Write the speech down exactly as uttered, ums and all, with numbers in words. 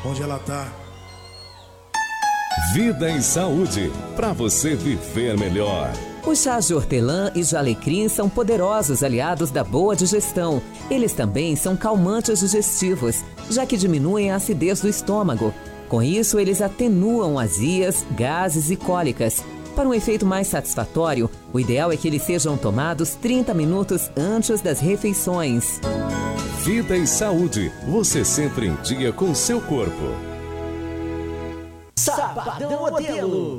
onde ela tá. Vida em Saúde, para você viver melhor. Os chás de hortelã e de alecrim são poderosos aliados da boa digestão. Eles também são calmantes digestivos, já que diminuem a acidez do estômago. Com isso, eles atenuam azias, gases e cólicas. Para um efeito mais satisfatório, o ideal é que eles sejam tomados trinta minutos antes das refeições. Vida e Saúde, você sempre em dia com seu corpo. Sabadão Modelo.